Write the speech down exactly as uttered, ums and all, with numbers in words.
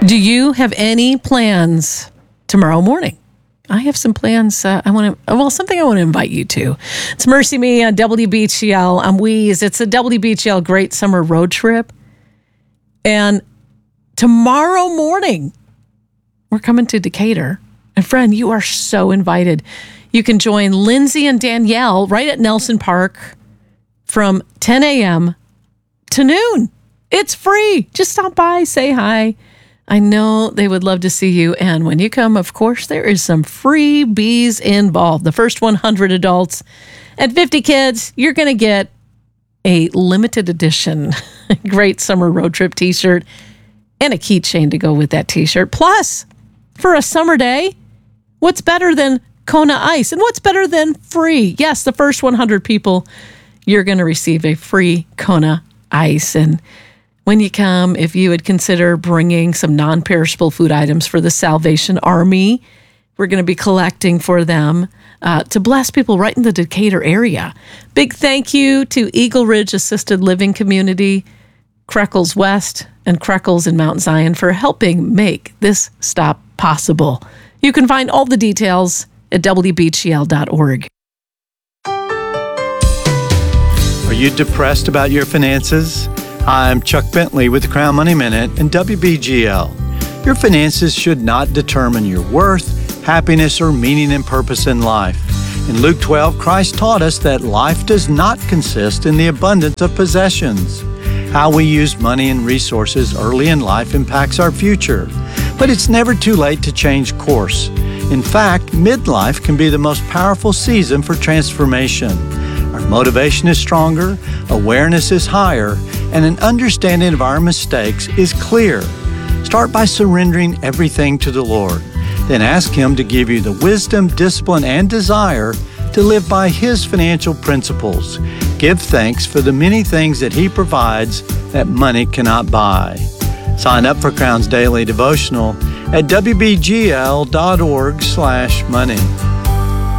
Do you have any plans tomorrow morning? I have some plans. Uh, I want to, well, something I want to invite you to. It's Mercy Me on W B G L. I'm Weeze. It's a W B G L Great Summer Road Trip. And tomorrow morning, we're coming to Decatur. And friend, you are so invited. You can join Lindsay and Danielle right at Nelson Park from ten a.m. to noon. It's free. Just stop by, say hi. I know they would love to see you. And when you come, of course, there is some freebies involved. The first one hundred adults and fifty kids, you're going to get a limited edition Great Summer Road Trip t-shirt and a keychain to go with that t-shirt. Plus, for a summer day, what's better than Kona Ice? And what's better than free? Yes, the first one hundred people, you're going to receive a free Kona Ice. And when you come, if you would consider bringing some non-perishable food items for the Salvation Army, we're going to be collecting for them uh, to bless people right in the Decatur area. Big thank you to Eagle Ridge Assisted Living Community, Creckles West, and Creckles in Mount Zion for helping make this stop possible. You can find all the details at W B G L dot org. Are you depressed about your finances? I'm Chuck Bentley with the Crown Money Minute and W B G L. Your finances should not determine your worth, happiness, or meaning and purpose in life. In Luke twelve, Christ taught us that life does not consist in the abundance of possessions. How we use money and resources early in life impacts our future, but it's never too late to change course. In fact, midlife can be the most powerful season for transformation. Our motivation is stronger, awareness is higher, and an understanding of our mistakes is clear. Start by surrendering everything to the Lord. Then ask Him to give you the wisdom, discipline, and desire to live by His financial principles. Give thanks for the many things that He provides that money cannot buy. Sign up for Crown's Daily Devotional at W B G L dot org slash money.